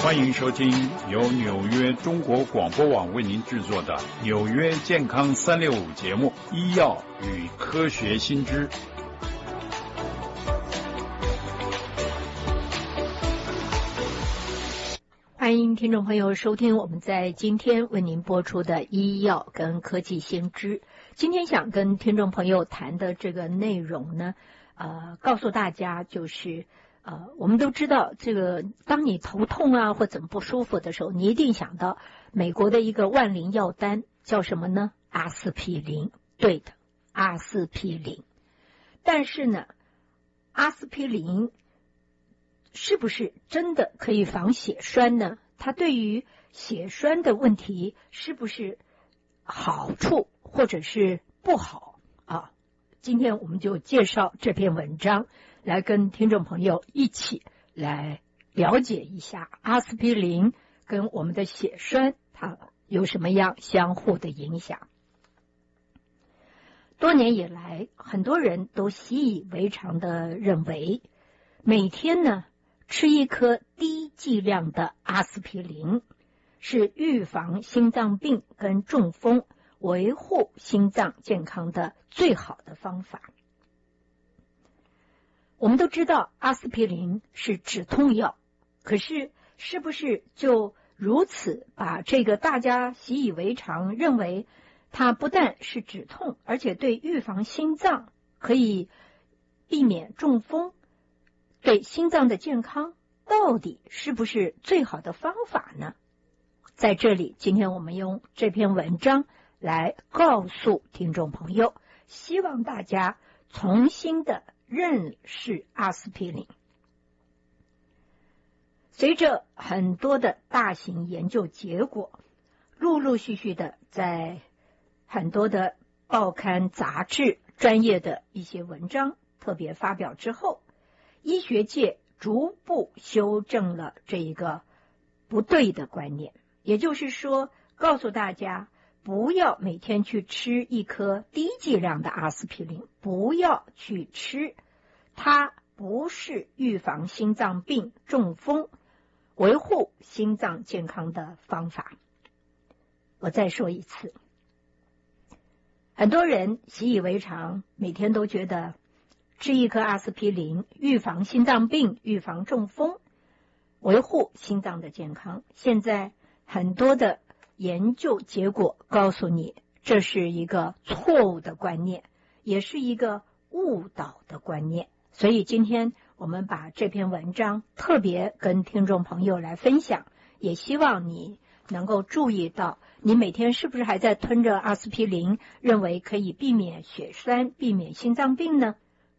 欢迎收听由纽约中国广播网为您制作的纽约健康365节目《医药与科学新知》。 欢迎听众朋友收听我们在今天为您播出的医药跟科技新知。今天想跟听众朋友谈的这个内容呢，告诉大家就是我们都知道这个当你头痛啊或怎么不舒服的时候，你一定想到美国的一个万灵药丹叫什么呢？阿司匹林。对的，阿司匹林。但是呢，阿司匹林是不是真的可以防血栓呢？它对于血栓的问题是不是好处或者是不好啊？今天我们就介绍这篇文章，来跟听众朋友一起来了解一下阿司匹林跟我们的血栓它有什么样相互的影响。多年以来，很多人都习以为常的认为，每天呢吃一颗低剂量的阿司匹林是预防心脏病跟中风、维护心脏健康的最好的方法。我们都知道阿司匹林是止痛药，可是是不是就如此把这个大家习以为常认为它不但是止痛，而且对预防心脏可以避免中风，对心脏的健康到底是不是最好的方法呢？在这里，今天我们用这篇文章来告诉听众朋友，希望大家重新的认识阿司匹林。随着很多的大型研究结果陆陆续续的在很多的报刊杂志专业的一些文章特别发表之后，医学界逐步修正了这一个不对的观念，也就是说告诉大家不要每天去吃一颗低剂量的阿司匹林，不要去吃，它不是预防心脏病、中风、维护心脏健康的方法。我再说一次，很多人习以为常，每天都觉得吃一颗阿司匹林预防心脏病、预防中风、维护心脏的健康。现在很多的研究结果告诉你，这是一个错误的观念，也是一个误导的观念。所以今天我们把这篇文章特别跟听众朋友来分享，也希望你能够注意到，你每天是不是还在吞着阿司匹林，认为可以避免血栓、避免心脏病呢？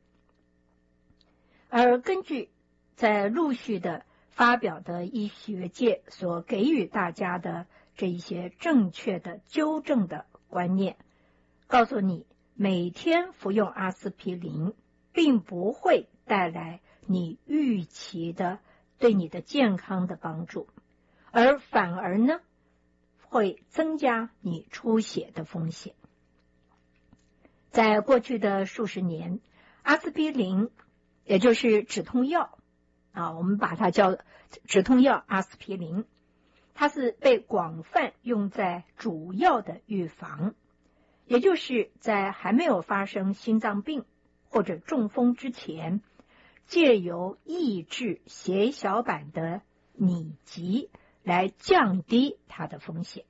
而根据在陆续的发表的医学界所给予大家的这一些正确的纠正的观念，告诉你每天服用阿司匹林并不会带来你预期的对你的健康的帮助，而反而呢会增加你出血的风险。在过去的数十年，阿司匹林也就是止痛药我们把它叫止痛药阿司匹林，它是被广泛用在主要的预防，也就是在还没有发生心脏病或者中风之前，借由抑制血小板的拟集来降低它的风险。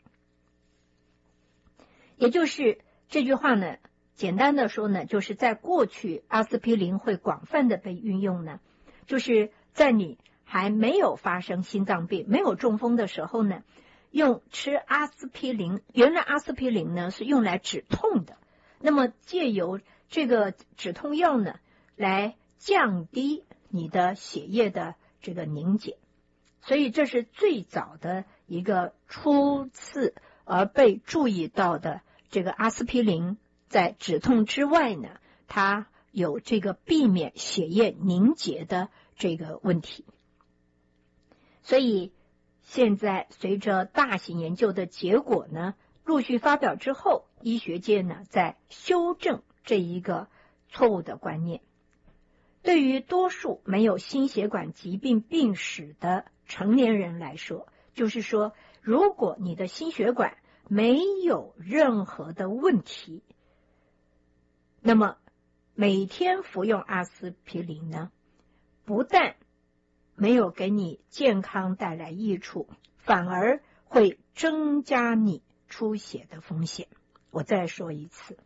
也就是这句话呢，简单的说呢，就是在过去阿司匹林会广泛的被运用呢，就是在你还没有发生心脏病、没有中风的时候呢，用吃阿司匹林。原来阿司匹林呢是用来止痛的，那么借由这个止痛药呢来降低你的血液的这个凝结，所以这是最早的一个初次而被注意到的这个阿司匹林在止痛之外呢，它有这个避免血液凝结的这个问题。所以现在随着大型研究的结果呢陆续发表之后，医学界呢在修正这一个错误的观念。对于多数没有心血管疾病病史的成年人来说，就是说，如果你的心血管没有任何的问题，那么每天服用阿司匹林呢，不但没有给你健康带来益处，反而会增加你出血的风险。我再说一次，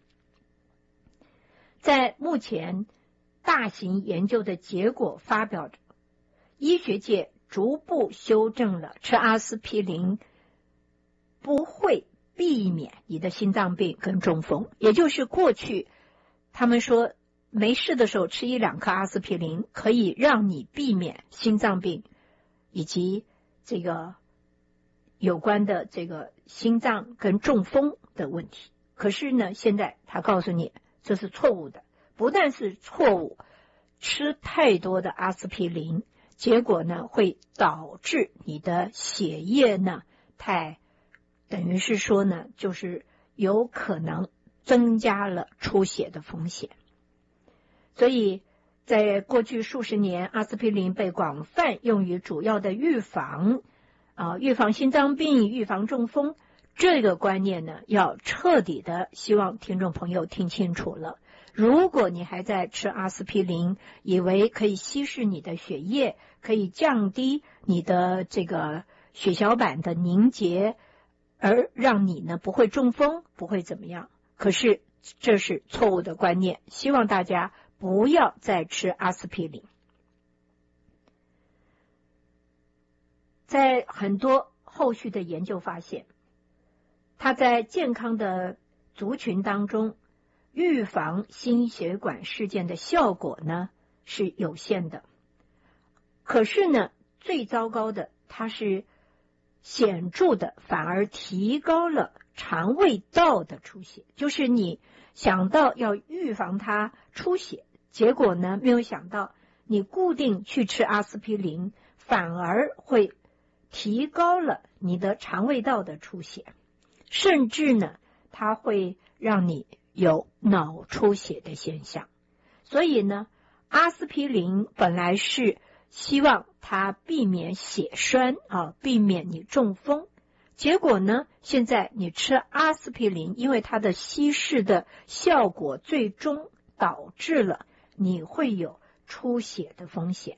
在目前大型研究的结果发表着，医学界逐步修正了吃阿司匹林不会避免你的心脏病跟中风，也就是过去他们说没事的时候吃1-2颗阿司匹林可以让你避免心脏病以及这个有关的这个心脏跟中风的问题。可是呢，现在他告诉你这是错误的，不但是错误，吃太多的阿司匹林，结果呢会导致你的血液呢等于是说呢，就是有可能增加了出血的风险。所以在过去数十年，阿司匹林被广泛用于主要的预防心脏病、预防中风。这个观念呢，要彻底的希望听众朋友听清楚了。如果你还在吃阿司匹林，以为可以稀释你的血液，可以降低你的这个血小板的凝结，而让你呢不会中风，不会怎么样，可是这是错误的观念，希望大家不要再吃阿司匹林。在很多后续的研究发现，它在健康的族群当中预防心血管事件的效果呢是有限的。可是呢，最糟糕的，它是显著的反而提高了肠胃道的出血，就是你想到要预防它出血，结果呢没有想到你固定去吃阿司匹林，反而会提高了你的肠胃道的出血，甚至呢它会让你有脑出血的现象。所以呢，阿司匹林本来是希望它避免血栓避免你中风，结果呢现在你吃阿司匹林，因为它的稀释的效果最终导致了你会有出血的风险。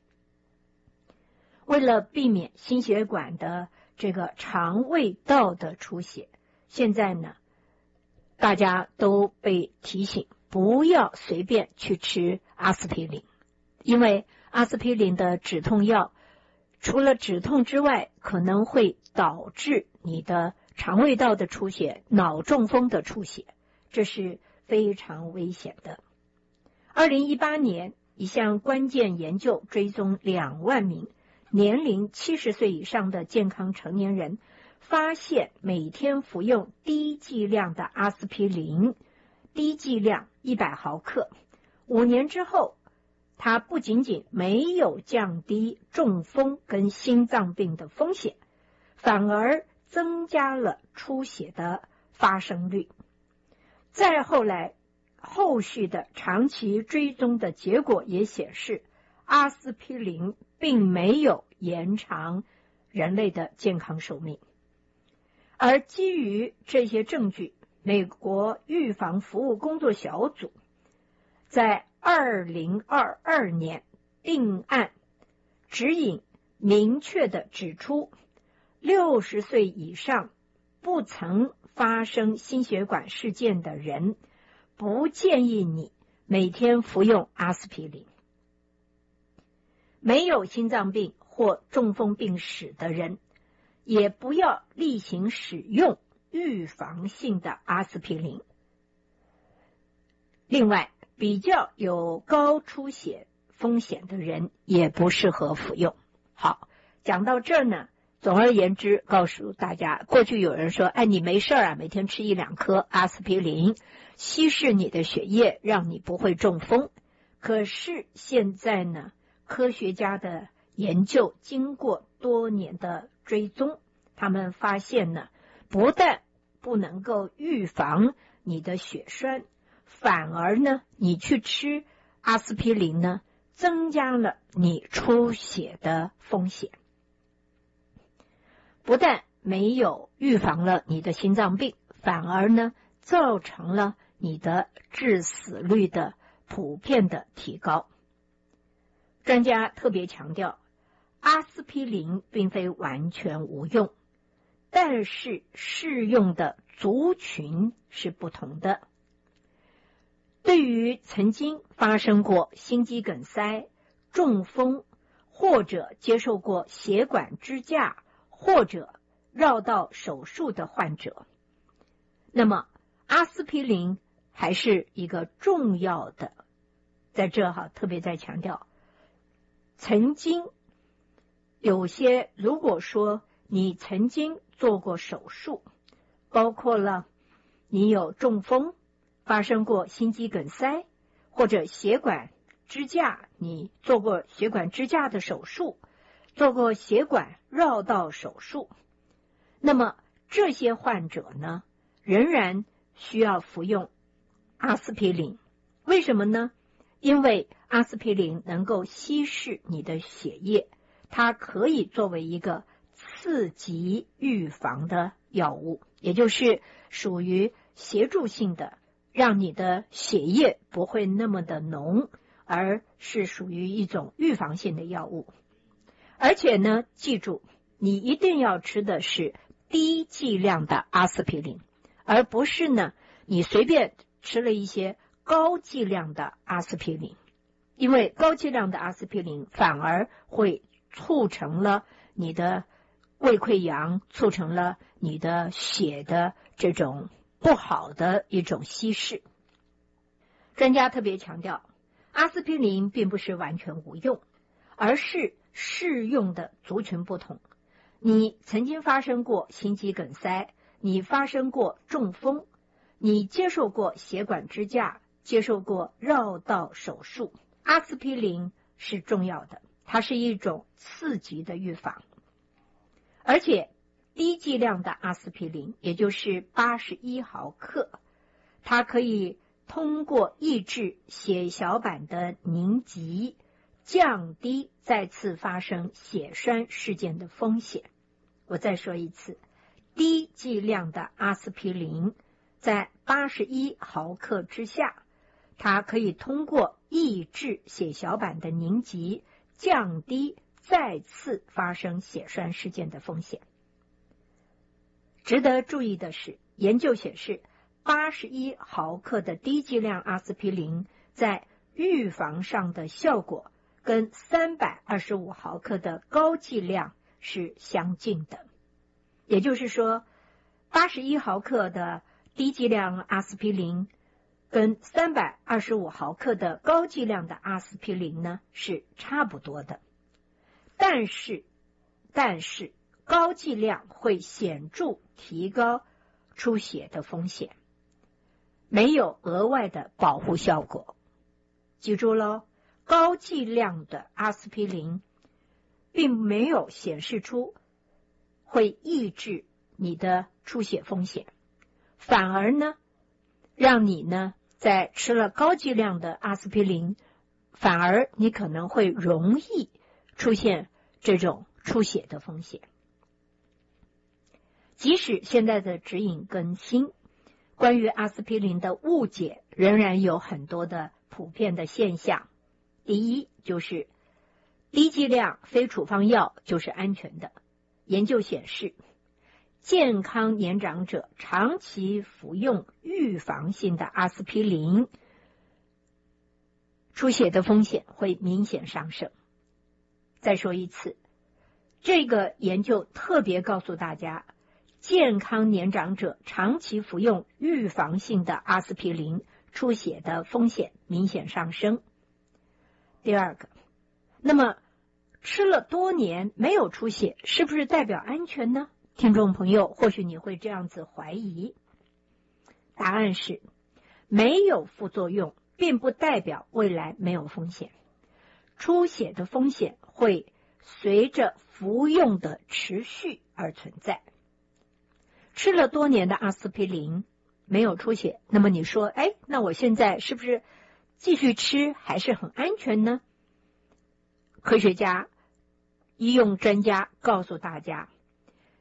为了避免心血管的这个肠胃道的出血，现在呢大家都被提醒不要随便去吃阿司匹林，因为阿司匹林的止痛药除了止痛之外，可能会导致你的肠胃道的出血、脑中风的出血，这是非常危险的。2018年，一项关键研究追踪2万名年龄70岁以上的健康成年人，发现每天服用低剂量的阿司匹林，低剂量100毫克，5年之后，它不仅仅没有降低中风跟心脏病的风险，反而增加了出血的发生率。再后来，后续的长期追踪的结果也显示，阿司匹林并没有延长人类的健康寿命。而基于这些证据，美国预防服务工作小组在2022年定案指引，明确地指出60岁以上不曾发生心血管事件的人，不建议你每天服用阿司匹林。没有心脏病或中风病史的人，也不要例行使用预防性的阿司匹林。另外，比较有高出血风险的人也不适合服用。好，讲到这儿呢，总而言之告诉大家，过去有人说你没事每天吃1-2颗阿司匹林，稀释你的血液，让你不会中风。可是现在呢，科学家的研究经过多年的追踪，他们发现呢，不但不能够预防你的血栓，反而呢，你去吃阿司匹林呢，增加了你出血的风险。 不但没有预防了你的心脏病，反而呢造成了你的致死率的普遍的提高。专家特别强调，阿司匹林并非完全无用，但是适用的族群是不同的。对于曾经发生过心肌梗塞、中风，或者接受过血管支架或者绕道手术的患者，那么阿司匹林还是一个重要的。在这特别再强调，曾经有些，如果说你曾经做过手术，包括了你有中风，发生过心肌梗塞，或者血管支架，你做过血管支架的手术，做过血管绕道手术，那么这些患者呢，仍然需要服用阿司匹林。为什么呢？因为阿司匹林能够稀释你的血液，它可以作为一个次级预防的药物，也就是属于协助性的，让你的血液不会那么的浓，而是属于一种预防性的药物。而且呢，记住，你一定要吃的是低剂量的阿司匹林，而不是呢你随便吃了一些高剂量的阿司匹林，因为高剂量的阿司匹林反而会促成了你的胃溃疡，促成了你的血的这种不好的一种稀释。专家特别强调，阿司匹林并不是完全无用，而是适用的族群不同。你曾经发生过心肌梗塞，你发生过中风，你接受过血管支架，接受过绕道手术，阿司匹林是重要的，它是一种次级的预防。而且低剂量的阿司匹林，也就是81毫克，它可以通过抑制血小板的凝集，降低再次发生血栓事件的风险。我再说一次，低剂量的阿司匹林在81毫克之下，它可以通过抑制血小板的凝集，降低再次发生血栓事件的风险。值得注意的是，研究显示81毫克的低剂量阿司匹林在预防上的效果跟325毫克的高剂量是相近的。也就是说，81毫克的低剂量阿司匹林跟325毫克的高剂量的阿司匹林呢是差不多的。但是高剂量会显著提高出血的风险，没有额外的保护效果。记住咯，高剂量的阿司匹林并没有显示出会抑制你的出血风险，反而呢，让你呢在吃了高剂量的阿司匹林，反而你可能会容易出现这种出血的风险。即使现在的指引更新，关于阿司匹林的误解仍然有很多的普遍的现象。第一，就是低剂量非处方药就是安全的。研究显示，健康年长者长期服用预防性的阿司匹林，出血的风险会明显上升。再说一次，这个研究特别告诉大家，健康年长者长期服用预防性的阿司匹林，出血的风险明显上升。第二个，那么吃了多年没有出血，是不是代表安全呢？听众朋友，或许你会这样子怀疑。答案是，没有副作用并不代表未来没有风险。出血的风险会随着服用的持续而存在。吃了多年的阿司匹林没有出血，那么你说，那我现在是不是继续吃还是很安全呢？科学家、医用专家告诉大家，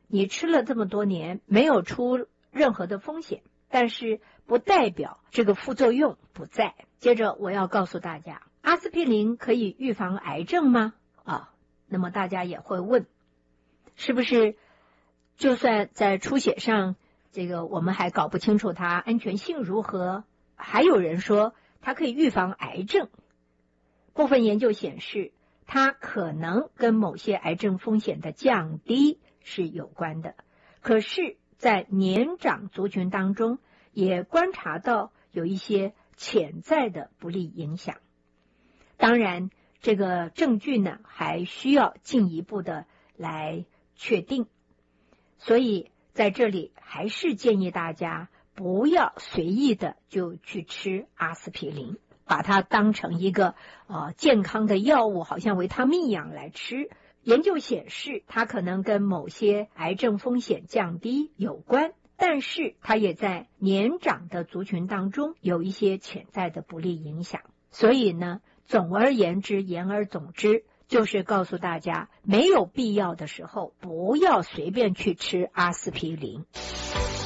你吃了这么多年没有出任何的风险，但是不代表这个副作用不在。接着我要告诉大家，阿司匹林可以预防癌症吗？那么大家也会问，是不是就算在出血上，这个我们还搞不清楚它安全性如何？还有人说它可以预防癌症。部分研究显示，它可能跟某些癌症风险的降低是有关的。可是在年长族群当中，也观察到有一些潜在的不利影响。当然，这个证据呢，还需要进一步的来确定。所以在这里还是建议大家不要随意的就去吃阿司匹林，把它当成一个健康的药物，好像维他命一样来吃。研究显示，它可能跟某些癌症风险降低有关，但是它也在年长的族群当中有一些潜在的不利影响。所以呢，总而言之，言而总之，就是告诉大家，没有必要的时候，不要随便去吃阿司匹林。